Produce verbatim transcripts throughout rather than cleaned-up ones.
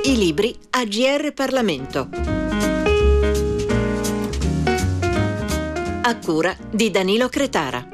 I libri a G R Parlamento. A cura di Danilo Cretara.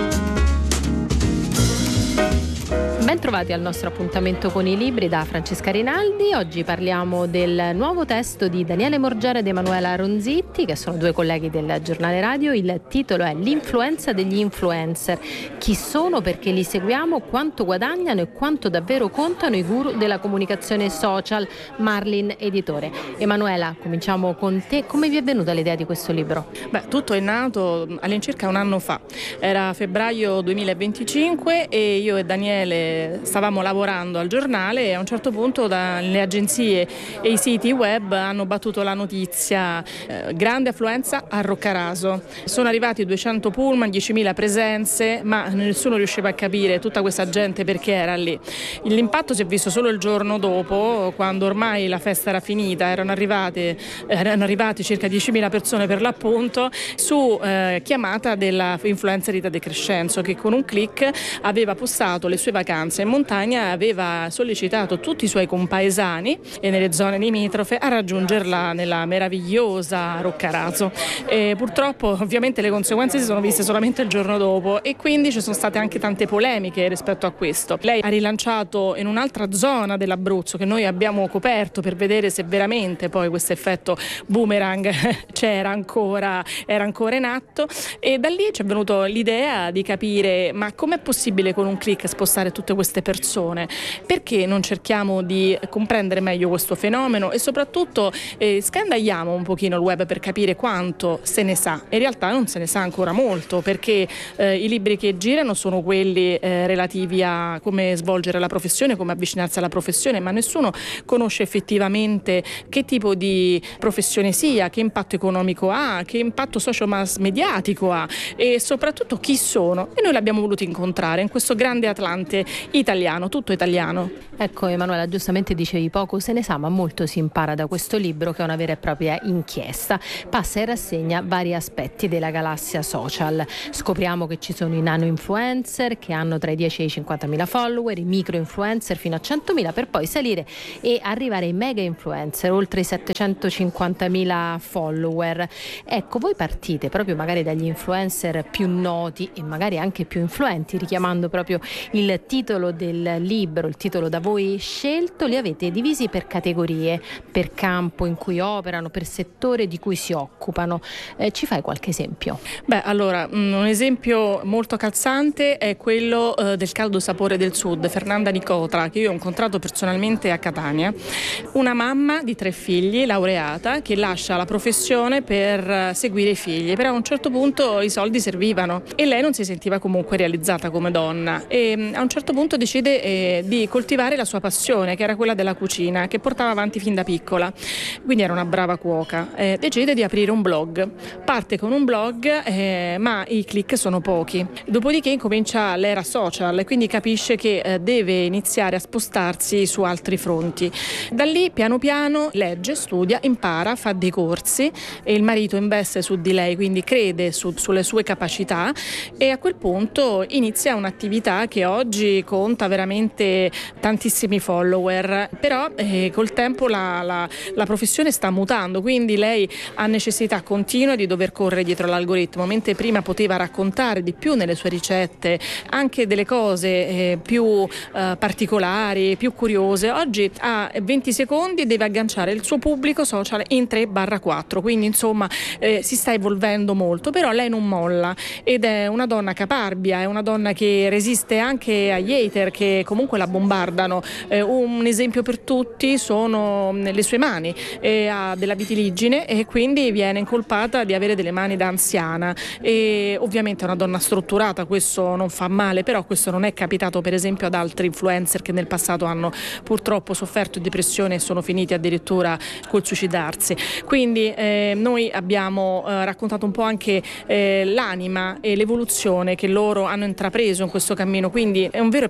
Ben trovati al nostro appuntamento con i libri da Francesca Rinaldi. Oggi parliamo del nuovo testo di Daniele Morgera ed Emanuela Ronzitti, che sono due colleghi del giornale radio. Il titolo è L'influenza degli influencer. Chi sono, perché li seguiamo, quanto guadagnano e quanto davvero contano i guru della comunicazione social. Marlin Editore. Emanuela, cominciamo con te. Come vi è venuta l'idea di questo libro? Beh, tutto è nato all'incirca un anno fa. Era febbraio duemilaventicinque e io e Daniele stavamo lavorando al giornale e a un certo punto le agenzie e i siti web hanno battuto la notizia eh, grande affluenza a Roccaraso. Sono arrivati duecento pullman, diecimila presenze, ma nessuno riusciva a capire tutta questa gente perché era lì. L'impatto si è visto solo il giorno dopo, quando ormai la festa era finita, erano arrivate erano arrivati circa diecimila persone per l'appunto, su eh, chiamata della influencer Rita De Crescenzo, che con un click aveva postato le sue vacanze in montagna e aveva sollecitato tutti i suoi compaesani e nelle zone limitrofe a raggiungerla nella meravigliosa Roccaraso. E purtroppo ovviamente le conseguenze si sono viste solamente il giorno dopo e quindi ci sono state anche tante polemiche rispetto a questo. Lei ha rilanciato in un'altra zona dell'Abruzzo che noi abbiamo coperto per vedere se veramente poi questo effetto boomerang c'era ancora, era ancora in atto, e da lì ci è venuto l'idea di capire ma com'è possibile con un click spostare tutte queste persone. Perché non cerchiamo di comprendere meglio questo fenomeno e soprattutto eh, scandagliamo un pochino il web per capire quanto se ne sa. In realtà non se ne sa ancora molto, perché eh, i libri che girano sono quelli eh, relativi a come svolgere la professione, come avvicinarsi alla professione, ma nessuno conosce effettivamente che tipo di professione sia, che impatto economico ha, che impatto socio-mass mediatico ha e soprattutto chi sono. E noi l'abbiamo voluto incontrare in questo grande Atlante italiano, tutto italiano. Ecco, Emanuela, giustamente dicevi poco se ne sa, ma molto si impara da questo libro, che è una vera e propria inchiesta. Passa in rassegna vari aspetti della galassia social. Scopriamo che ci sono i nano influencer che hanno tra i dieci e i cinquantamila follower, i micro influencer fino a centomila, per poi salire e arrivare ai mega influencer oltre i settecentocinquantamila follower. Ecco, voi partite proprio magari dagli influencer più noti e magari anche più influenti, richiamando proprio il titolo del libro, il titolo da voi scelto. Li avete divisi per categorie, per campo in cui operano, per settore di cui si occupano. Eh, ci fai qualche esempio? Beh, allora, un esempio molto calzante è quello eh, del caldo sapore del sud, Fernanda Nicotra, che io ho incontrato personalmente a Catania. Una mamma di tre figli, laureata, che lascia la professione per seguire i figli, però a un certo punto i soldi servivano e lei non si sentiva comunque realizzata come donna. E a un certo punto decide eh, di coltivare la sua passione, che era quella della cucina, che portava avanti fin da piccola, quindi era una brava cuoca. Eh, decide di aprire un blog, parte con un blog eh, ma i click sono pochi, dopodiché incomincia l'era social e quindi capisce che eh, deve iniziare a spostarsi su altri fronti. Da lì piano piano legge, studia, impara, fa dei corsi e il marito investe su di lei, quindi crede su, sulle sue capacità e a quel punto inizia un'attività che oggi conta veramente tantissimi follower, però eh, col tempo la, la, la professione sta mutando, quindi lei ha necessità continua di dover correre dietro l'algoritmo, mentre prima poteva raccontare di più nelle sue ricette anche delle cose eh, più eh, particolari, più curiose. Oggi a venti secondi deve agganciare il suo pubblico social in tre quattro, quindi insomma eh, si sta evolvendo molto, però lei non molla ed è una donna caparbia, è una donna che resiste anche agli hater che comunque la bombardano. Eh, un esempio per tutti sono le sue mani, eh, ha della vitiligine e quindi viene incolpata di avere delle mani da anziana e ovviamente è una donna strutturata, questo non fa male, però questo non è capitato per esempio ad altri influencer che nel passato hanno purtroppo sofferto di depressione e sono finiti addirittura col suicidarsi. Quindi eh, noi abbiamo eh, raccontato un po' anche eh, l'anima e l'evoluzione che loro hanno intrapreso in questo cammino, quindi è un vero e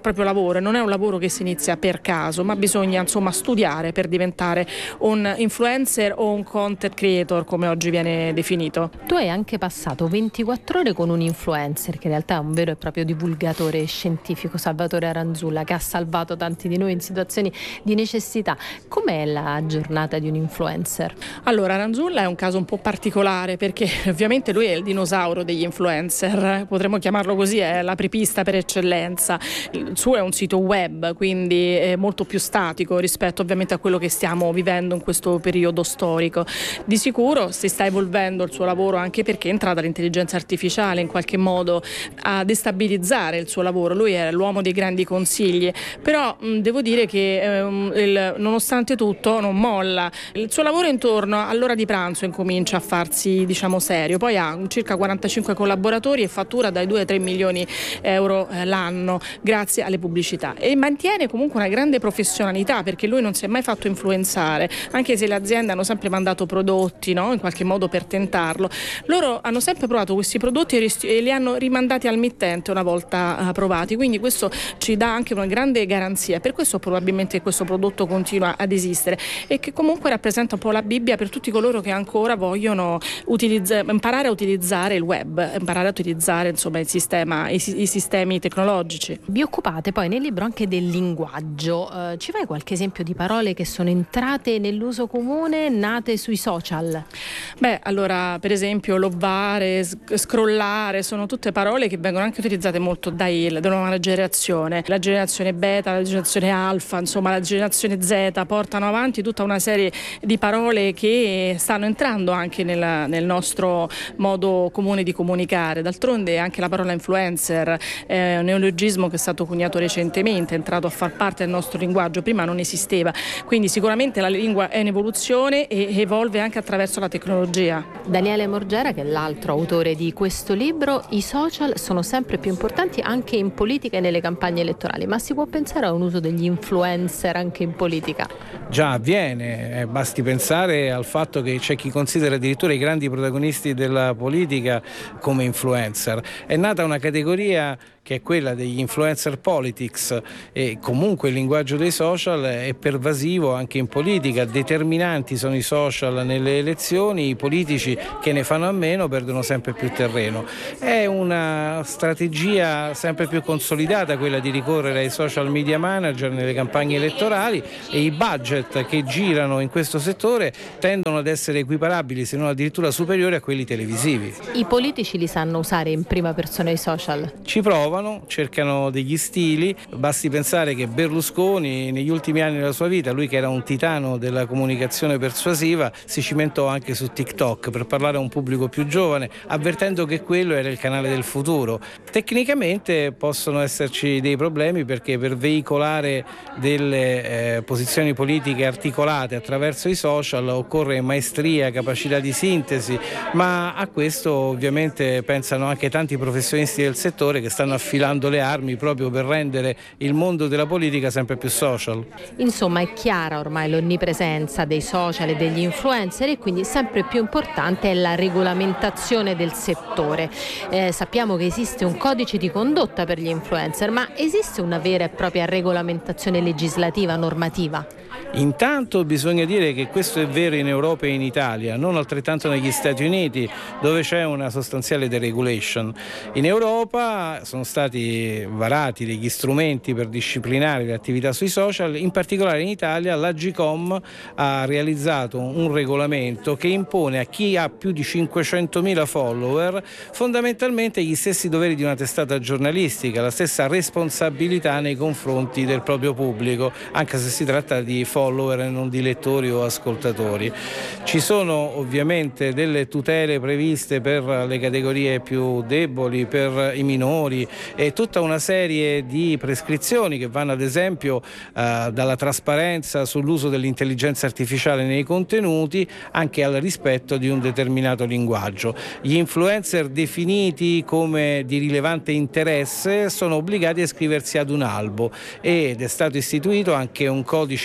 proprio lavoro, e non è un lavoro che si inizia per caso, ma bisogna insomma studiare per diventare un influencer o un content creator, come oggi viene definito. Tu hai anche passato ventiquattro ore con un influencer che in realtà è un vero e proprio divulgatore scientifico, Salvatore Aranzulla, che ha salvato tanti di noi in situazioni di necessità. Com'è la giornata di un influencer? Allora, Aranzulla è un caso un po' particolare perché ovviamente lui è il dinosauro degli influencer, potremmo chiamarlo così, è l'apripista per eccellenza. Il suo è un sito web, quindi è molto più statico rispetto ovviamente a quello che stiamo vivendo in questo periodo storico. Di sicuro si sta evolvendo il suo lavoro anche perché è entrata l'intelligenza artificiale in qualche modo a destabilizzare il suo lavoro. Lui è l'uomo dei grandi consigli, però mh, devo dire che ehm, il, nonostante tutto non molla. Il suo lavoro intorno all'ora di pranzo incomincia a farsi diciamo serio, poi ha circa quarantacinque collaboratori e fattura dai due ai tre milioni euro eh, l'anno grazie alle pubblicità, e mantiene comunque una grande professionalità perché lui non si è mai fatto influenzare, anche se le aziende hanno sempre mandato prodotti, no? In qualche modo per tentarlo. Loro hanno sempre provato questi prodotti e li hanno rimandati al mittente una volta approvati, quindi questo ci dà anche una grande garanzia. Per questo probabilmente questo prodotto continua ad esistere e che comunque rappresenta un po' la Bibbia per tutti coloro che ancora vogliono utilizza- imparare a utilizzare il web, imparare a utilizzare insomma il sistema, i, i sistemi tecnologici. Vi occupate poi nel libro anche del linguaggio, uh, ci fai qualche esempio di parole che sono entrate nell'uso comune, nate sui social? Beh, allora per esempio lobbare, scrollare, sono tutte parole che vengono anche utilizzate molto dai, dalla nuova generazione, la generazione beta, la generazione alfa, insomma la generazione Z portano avanti tutta una serie di parole che stanno entrando anche nel, nel nostro modo comune di comunicare. D'altronde anche la parola influencer è un neologismo che è stato coniato recentemente, è entrato a far parte del nostro linguaggio, prima non esisteva, quindi sicuramente la lingua è in evoluzione e evolve anche attraverso la tecnologia. Daniele Morgera, che è l'altro autore di questo libro, i social sono sempre più importanti anche in politica e nelle campagne elettorali, ma si può pensare a un uso degli influencer anche in politica? Già avviene, eh, basti pensare al fatto che c'è chi considera addirittura i grandi protagonisti della politica come influencer. È nata una categoria che è quella degli influencer politics, e comunque il linguaggio dei social è pervasivo anche in politica. Determinanti sono i social nelle elezioni, i politici che ne fanno a meno perdono sempre più terreno. È una strategia sempre più consolidata quella di ricorrere ai social media manager nelle campagne elettorali, e i budget che girano in questo settore tendono ad essere equiparabili, se non addirittura superiori a quelli televisivi. I politici li sanno usare in prima persona i social? Ci provano, cercano degli stili, basti pensare che Berlusconi negli ultimi anni della sua vita, lui che era un titano della comunicazione persuasiva, si cimentò anche su TikTok per parlare a un pubblico più giovane, avvertendo che quello era il canale del futuro. Tecnicamente possono esserci dei problemi perché per veicolare delle eh, posizioni politiche articolate attraverso i social occorre maestria, capacità di sintesi, ma a questo ovviamente pensano anche tanti professionisti del settore che stanno affilando le armi proprio per rendere il mondo della politica sempre più social. Insomma, è chiara ormai l'onnipresenza dei social e degli influencer, e quindi sempre più importante è la regolamentazione del settore. Eh, sappiamo che esiste un codice di condotta per gli influencer, ma esiste una vera e propria regolamentazione legislativa, normativa? Intanto bisogna dire che questo è vero in Europa e in Italia, non altrettanto negli Stati Uniti, dove c'è una sostanziale deregulation. In Europa sono stati varati degli strumenti per disciplinare le attività sui social, in particolare in Italia l'Agcom ha realizzato un regolamento che impone a chi ha più di cinquecentomila follower fondamentalmente gli stessi doveri di una testata giornalistica, la stessa responsabilità nei confronti del proprio pubblico, anche se si tratta di follower e non di lettori o ascoltatori. Ci sono ovviamente delle tutele previste per le categorie più deboli, per i minori, e tutta una serie di prescrizioni che vanno ad esempio eh, dalla trasparenza sull'uso dell'intelligenza artificiale nei contenuti anche al rispetto di un determinato linguaggio. Gli influencer definiti come di rilevante interesse sono obbligati a iscriversi ad un albo ed è stato istituito anche un codice Ateco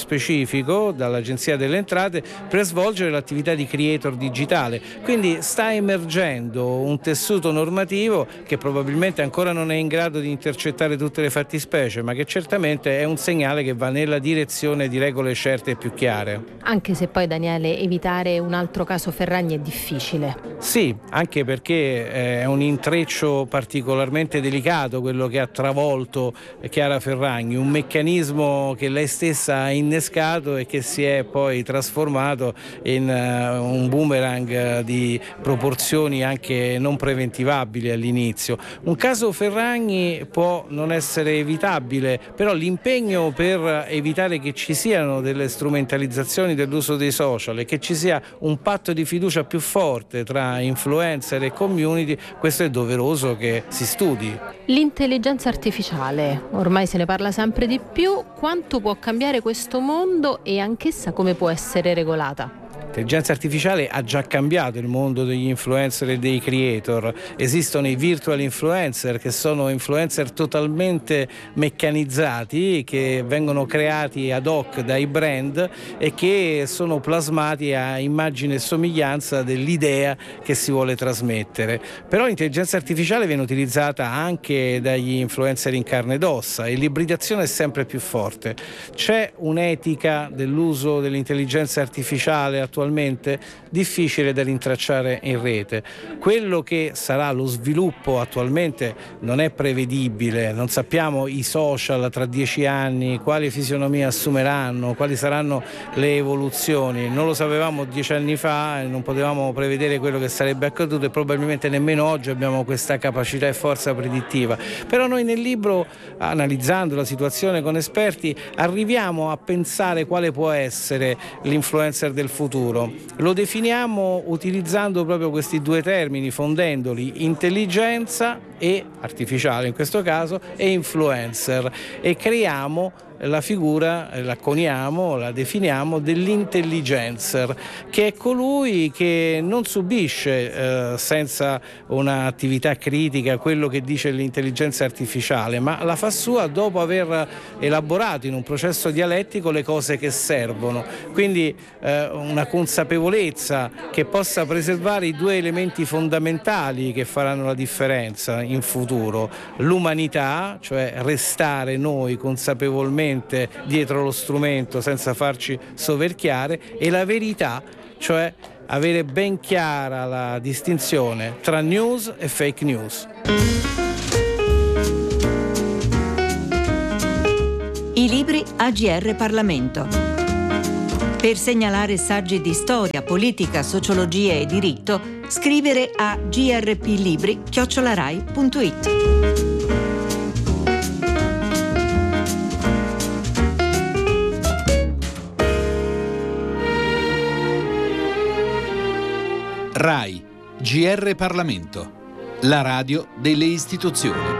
specifico dall'Agenzia delle Entrate per svolgere l'attività di creator digitale. Quindi sta emergendo un tessuto normativo che probabilmente ancora non è in grado di intercettare tutte le fattispecie, ma che certamente è un segnale che va nella direzione di regole certe e più chiare. Anche se poi, Daniele, evitare un altro caso Ferragni è difficile. Sì, anche perché è un intreccio particolarmente delicato quello che ha travolto Chiara Ferragni, un meccanismo che lei stessa ha innescato e che si è poi trasformato in uh, un boomerang di proporzioni anche non preventivabili all'inizio. Un caso Ferragni può non essere evitabile, però l'impegno per evitare che ci siano delle strumentalizzazioni dell'uso dei social e che ci sia un patto di fiducia più forte tra influencer e community, questo è doveroso che si studi. L'intelligenza artificiale, ormai se ne parla sempre di più, quanto può cambiare questo mondo e anch'essa come può essere regolata? L'intelligenza artificiale ha già cambiato il mondo degli influencer e dei creator. Esistono i virtual influencer, che sono influencer totalmente meccanizzati, che vengono creati ad hoc dai brand e che sono plasmati a immagine e somiglianza dell'idea che si vuole trasmettere. Però l'intelligenza artificiale viene utilizzata anche dagli influencer in carne ed ossa e l'ibridazione è sempre più forte. C'è un'etica dell'uso dell'intelligenza artificiale attualmente difficile da rintracciare in rete. Quello che sarà lo sviluppo attualmente non è prevedibile, non sappiamo i social tra dieci anni, quali fisionomie assumeranno, quali saranno le evoluzioni, non lo sapevamo dieci anni fa e non potevamo prevedere quello che sarebbe accaduto e probabilmente nemmeno oggi abbiamo questa capacità e forza predittiva. Però noi nel libro, analizzando la situazione con esperti, arriviamo a pensare quale può essere l'influencer del futuro. Lo definiamo utilizzando proprio questi due termini, fondendoli intelligenza e artificiale in questo caso e influencer, e creiamo la figura, la coniamo, la definiamo dell'intelligencer, che è colui che non subisce eh, senza un'attività critica quello che dice l'intelligenza artificiale, ma la fa sua dopo aver elaborato in un processo dialettico le cose che servono. Quindi eh, una consapevolezza che possa preservare i due elementi fondamentali che faranno la differenza in futuro: l'umanità, cioè restare noi consapevolmente dietro lo strumento senza farci soverchiare, e la verità, cioè avere ben chiara la distinzione tra news e fake news. I libri A G R Parlamento. Per segnalare saggi di storia, politica, sociologia e diritto, scrivere a grplibri chiocciola rai punto it. RAI, G R Parlamento, la radio delle istituzioni.